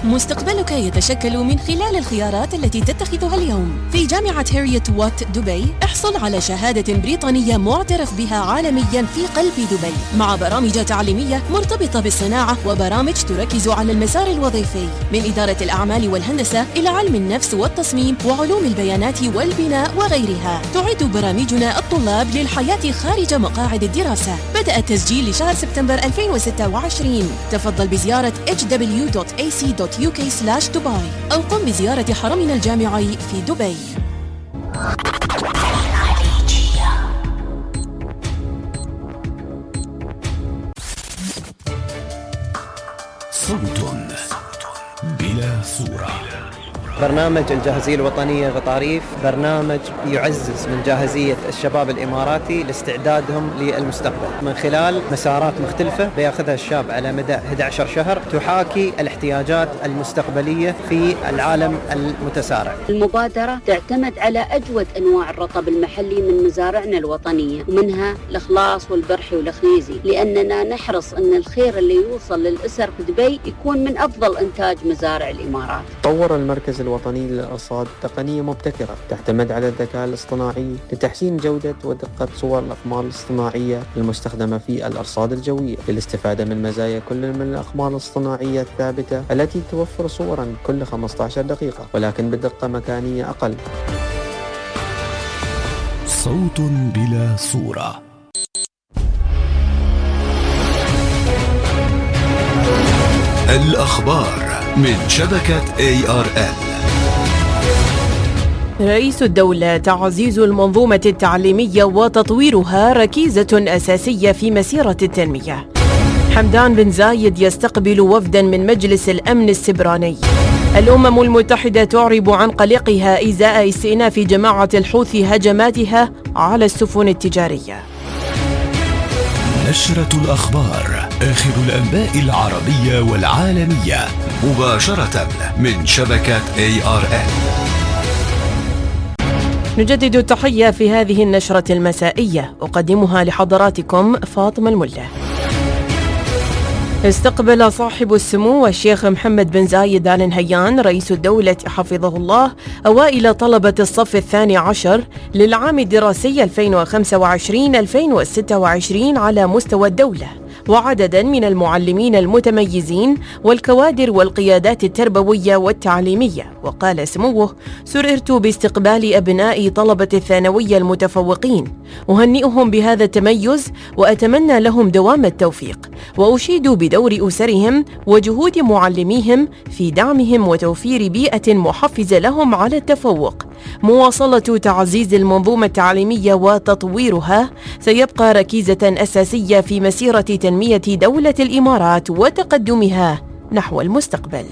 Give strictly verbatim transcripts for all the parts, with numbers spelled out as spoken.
مستقبلك يتشكل من خلال الخيارات التي تتخذها اليوم. في جامعة هاريت وات دبي احصل على شهادة بريطانية معترف بها عالميا في قلب دبي، مع برامج تعليمية مرتبطة بالصناعة وبرامج تركز على المسار الوظيفي، من إدارة الأعمال والهندسة إلى علم النفس والتصميم وعلوم البيانات والبناء وغيرها. تعد برامجنا الطلاب للحياة خارج مقاعد الدراسة. بدأ التسجيل لشهر سبتمبر ألفين وستة وعشرين. تفضل بزيارة إتش دبليو دوت إيه سي دوت يو كي سلاش دبي أو قم بزيارة حرمنا الجامعي في دبي. صوت بلا صورة. برنامج الجاهزية الوطنية غطاريف برنامج يعزز من جاهزية الشباب الإماراتي لاستعدادهم للمستقبل من خلال مسارات مختلفة بياخذها الشاب على مدى أحد عشر شهر تحاكي الاحتياجات المستقبلية في العالم المتسارع. المبادرة تعتمد على أجود أنواع الرطب المحلي من مزارعنا الوطنية، ومنها الإخلاص والبرحي والخنيزي، لأننا نحرص أن الخير اللي يوصل للأسر في دبي يكون من أفضل إنتاج مزارع الإمارات. طور المركز الوطني للأرصاد تقنية مبتكرة تعتمد على الذكاء الاصطناعي لتحسين جودة ودقة صور الأقمار الاصطناعية المستخدمة في الأرصاد الجوية للاستفادة من مزايا كل من الأقمار الاصطناعية الثابتة التي توفر صورا كل خمسة عشر دقيقة ولكن بدقة مكانية أقل. صوت بلا صورة. الأخبار من شبكة إيه آر إل. رئيس الدولة: تعزيز المنظومة التعليمية وتطويرها ركيزة أساسية في مسيرة التنمية. حمدان بن زايد يستقبل وفدا من مجلس الأمن السبراني. الأمم المتحدة تعرب عن قلقها إزاء استئناف جماعة الحوثي هجماتها على السفن التجارية. نشرة الأخبار، آخر الأنباء العربية والعالمية مباشرة من شبكة إيه آر إل. نجدد التحية في هذه النشرة المسائية، أقدمها لحضراتكم فاطمة الملة. استقبل صاحب السمو الشيخ محمد بن زايد آل نهيان رئيس الدولة حفظه الله أوائل طلبة الصف الثاني عشر للعام الدراسي ألفين وخمسة وعشرين ألفين وستة وعشرين على مستوى الدولة، وعددا من المعلمين المتميزين والكوادر والقيادات التربوية والتعليمية. وقال سموه: سررت باستقبال أبناء طلبة الثانوية المتفوقين، أهنئهم بهذا التميز وأتمنى لهم دوام التوفيق، وأشيد بدور أسرهم وجهود معلميهم في دعمهم وتوفير بيئة محفزة لهم على التفوق. مواصلة تعزيز المنظومة التعليمية وتطويرها سيبقى ركيزة أساسية في مسيرة تنمية دولة الإمارات وتقدمها نحو المستقبل.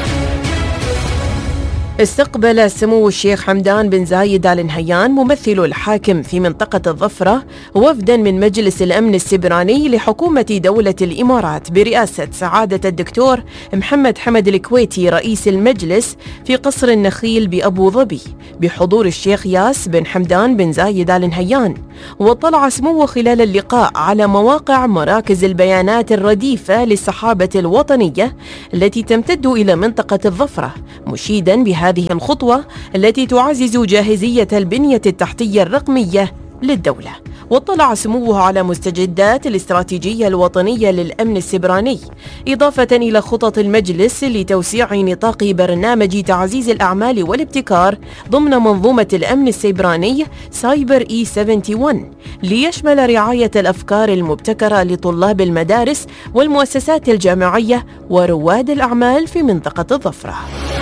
استقبل سمو الشيخ حمدان بن زايد آل نهيان ممثل الحاكم في منطقة الظفرة وفدا من مجلس الأمن السبراني لحكومة دولة الإمارات برئاسة سعادة الدكتور محمد حمد الكويتي رئيس المجلس في قصر النخيل بأبو ظبي بحضور الشيخ ياس بن حمدان بن زايد آل نهيان. واطلع سموه خلال اللقاء على مواقع مراكز البيانات الرديفة للصحابة الوطنية التي تمتد إلى منطقة الظفرة، مشيدا بها هذه الخطوة التي تعزز جاهزية البنية التحتية الرقمية للدولة. واطلع سموه على مستجدات الاستراتيجية الوطنية للأمن السبراني، إضافة إلى خطط المجلس لتوسيع نطاق برنامج تعزيز الأعمال والابتكار ضمن منظومة الأمن السبراني سايبر إي واحد وسبعين، ليشمل رعاية الأفكار المبتكرة لطلاب المدارس والمؤسسات الجامعية ورواد الأعمال في منطقة الظفرة.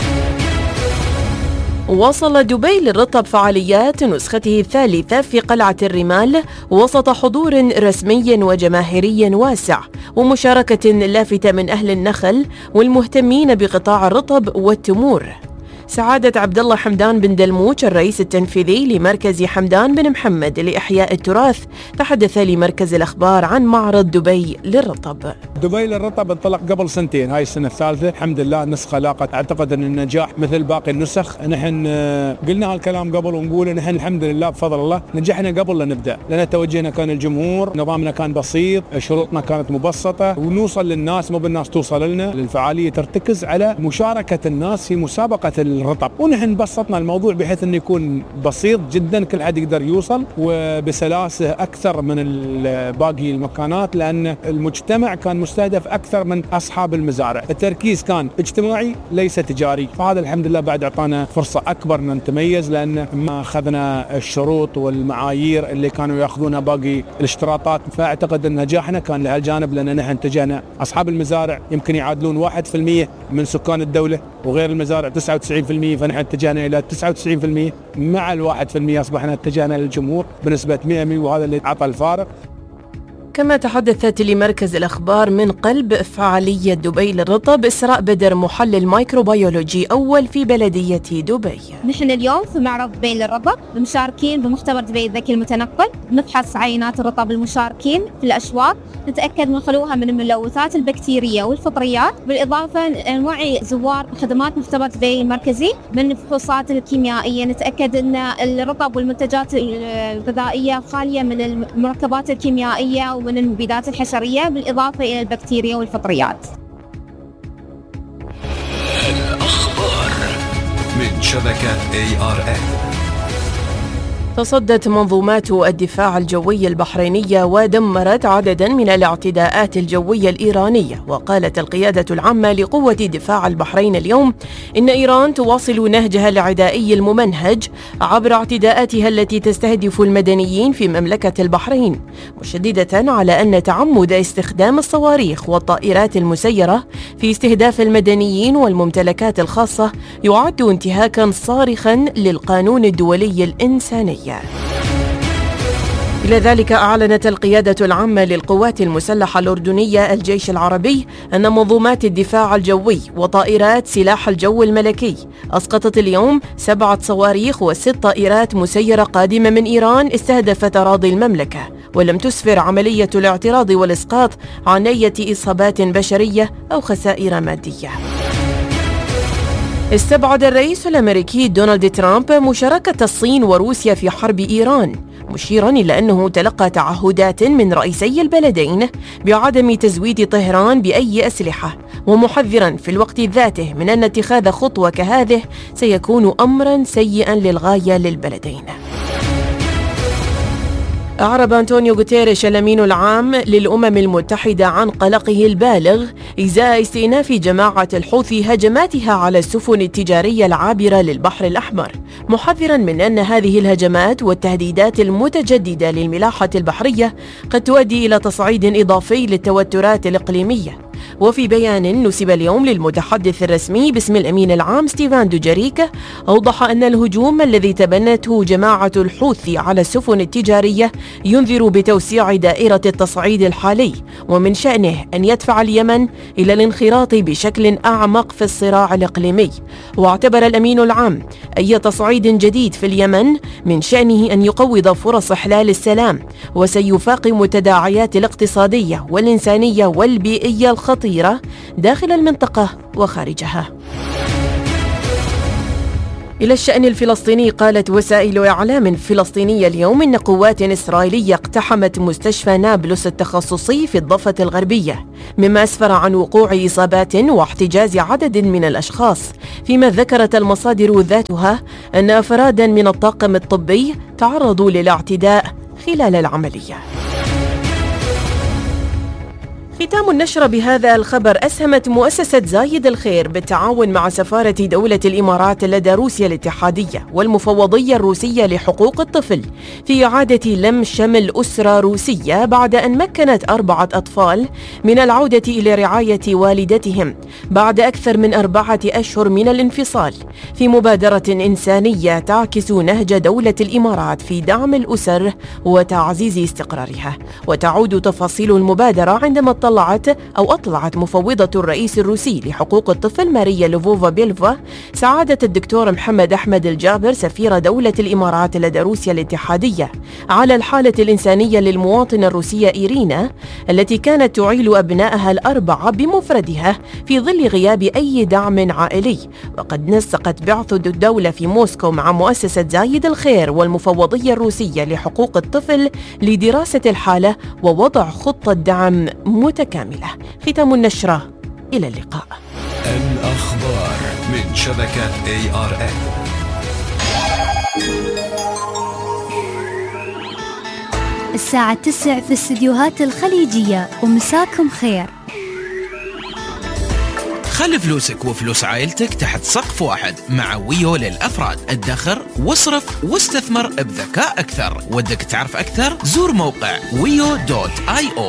وصل دبي للرطب فعاليات نسخته الثالثة في قلعة الرمال وسط حضور رسمي وجماهيري واسع ومشاركة لافتة من أهل النخل والمهتمين بقطاع الرطب والتمور. سعادة عبد الله حمدان بن دلموش الرئيس التنفيذي لمركز حمدان بن محمد لإحياء التراث تحدث لمركز الأخبار عن معرض دبي للرطب. دبي للرطب انطلق قبل سنتين، هاي السنة الثالثة الحمد لله. النسخة لاقت أعتقد أن النجاح مثل باقي النسخ. نحن قلنا هالكلام قبل ونقول نحن الحمد لله بفضل الله نجحنا قبل لا نبدأ، لأن توجهنا كان الجمهور، نظامنا كان بسيط، شروطنا كانت مبسطة، ونوصل للناس مو بالناس توصل لنا. الفعالية ترتكز على مشاركة الناس في مسابقة الرطب، ونحن بسطنا الموضوع بحيث أنه يكون بسيط جدا، كل حد يقدر يوصل وبسلاسة أكثر من باقي المكانات، لأن المجتمع كان مستهدف أكثر من أصحاب المزارع. التركيز كان اجتماعي ليس تجاري، فهذا الحمد لله بعد أعطانا فرصة أكبر أن نتميز، لأن ما أخذنا الشروط والمعايير اللي كانوا يأخذونها باقي الاشتراطات. فأعتقد أن نجاحنا كان لهالجانب، لأن نحن اتجهنا أصحاب المزارع يمكن يعادلون واحد في المية من سكان الدولة، وغير المزارع تسعة وتسعين في المية، فنحن اتجهنا إلى تسعة وتسعين في المية مع الواحد في المية، أصبحنا اتجهنا للجمهور بنسبة مئة بالمئة، وهذا اللي عطى الفارق. كما تحدثت لمركز الأخبار من قلب فعالية دبي للرطب إسراء بدر محلل مايكروبيولوجي أول في بلدية دبي. نحن اليوم في معرض دبي للرطب مشاركين بمختبر دبي الذكي المتنقل، نفحص عينات الرطب المشاركين في الأشواط، نتأكد من خلوها من الملوثات البكتيرية والفطريات، بالإضافة نوعي زوار خدمات مختبر دبي المركزي من الفحوصات الكيميائية، نتأكد أن الرطب والمنتجات الغذائية خالية من المركبات الكيميائية ومن المبيدات الحشرية، بالإضافة إلى البكتيريا والفطريات. الأخبار من شبكة إيه آر إن. تصدت منظومات الدفاع الجوي البحرينية ودمرت عددا من الاعتداءات الجوية الإيرانية. وقالت القيادة العامة لقوة دفاع البحرين اليوم إن إيران تواصل نهجها العدائي الممنهج عبر اعتداءاتها التي تستهدف المدنيين في مملكة البحرين، مشددة على أن تعمد استخدام الصواريخ والطائرات المسيرة في استهداف المدنيين والممتلكات الخاصة يعد انتهاكا صارخا للقانون الدولي الإنساني. إلى ذلك أعلنت القيادة العامة للقوات المسلحة الأردنية الجيش العربي أن منظومات الدفاع الجوي وطائرات سلاح الجو الملكي أسقطت اليوم سبعة صواريخ وست طائرات مسيرة قادمة من إيران استهدفت أراضي المملكة، ولم تسفر عملية الاعتراض والإسقاط عن أي إصابات بشرية أو خسائر مادية. استبعد الرئيس الأمريكي دونالد ترامب مشاركة الصين وروسيا في حرب إيران، مشيرا إلى أنه تلقى تعهدات من رئيسي البلدين بعدم تزويد طهران بأي أسلحة، ومحذرا في الوقت ذاته من أن اتخاذ خطوة كهذه سيكون أمرا سيئا للغاية للبلدين. أعرب أنطونيو غوتيريش الأمين العام للأمم المتحدة عن قلقه البالغ إزاء استئناف جماعة الحوثي هجماتها على السفن التجارية العابرة للبحر الأحمر، محذرا من أن هذه الهجمات والتهديدات المتجددة للملاحة البحرية قد تؤدي إلى تصعيد إضافي للتوترات الإقليمية. وفي بيان نسب اليوم للمتحدث الرسمي باسم الأمين العام ستيفان دوجاريك، أوضح أن الهجوم الذي تبنته جماعة الحوثي على السفن التجارية ينذر بتوسيع دائرة التصعيد الحالي، ومن شأنه أن يدفع اليمن إلى الانخراط بشكل أعمق في الصراع الإقليمي. واعتبر الأمين العام أي تصعيد جديد في اليمن من شأنه أن يقوض فرص إحلال السلام، وسيفاقم التداعيات الاقتصادية والإنسانية والبيئية الخطيرة داخل المنطقة وخارجها. إلى الشأن الفلسطيني، قالت وسائل إعلام فلسطينية اليوم إن قوات إسرائيلية اقتحمت مستشفى نابلس التخصصي في الضفة الغربية، مما أسفر عن وقوع إصابات واحتجاز عدد من الأشخاص، فيما ذكرت المصادر ذاتها أن أفرادا من الطاقم الطبي تعرضوا للاعتداء خلال العملية. ختام النشرة بهذا الخبر. أسهمت مؤسسة زايد الخير بالتعاون مع سفارة دولة الإمارات لدى روسيا الاتحادية والمفوضية الروسية لحقوق الطفل في إعادة لم شمل أسرة روسية بعد أن مكنت أربعة أطفال من العودة إلى رعاية والدتهم بعد أكثر من أربعة أشهر من الانفصال، في مبادرة إنسانية تعكس نهج دولة الإمارات في دعم الأسر وتعزيز استقرارها. وتعود تفاصيل المبادرة عندما اطلع طلعت أو أطلعت مفوضة الرئيس الروسي لحقوق الطفل ماريا لوفوفا بيلفا سعادة الدكتور محمد أحمد الجابر سفير دولة الإمارات لدى روسيا الاتحادية على الحالة الإنسانية للمواطنة الروسية إيرينا التي كانت تعيل أبنائها الأربعة بمفردها في ظل غياب أي دعم عائلي. وقد نسقت بعثة الدولة في موسكو مع مؤسسة زايد الخير والمفوضية الروسية لحقوق الطفل لدراسة الحالة ووضع خطة دعم متكاملة. ختام النشرة، إلى اللقاء. الأخبار من شبكة إيه آر إن. الساعة تسع في استديوهات الخليجية، ومساكم خير. خلي فلوسك وفلوس عائلتك تحت سقف واحد مع ويو للأفراد. ادخر واصرف واستثمر بذكاء أكثر. ودك تعرف أكثر؟ زور موقع ويو دوت آي أو.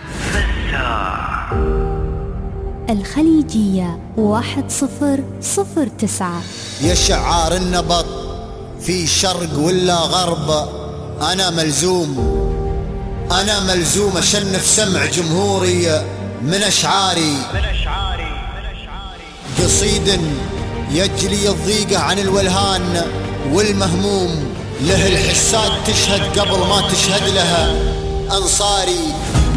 الخليجية واحد صفر صفر تسعة. يا شعار النبض في شرق ولا غرب، أنا ملزوم أنا ملزوم أشنف سمع جمهوري من أشعاري قصيد يجلي الضيقة عن الولهان والمهموم، له الحساد تشهد قبل ما تشهد لها أنصاري.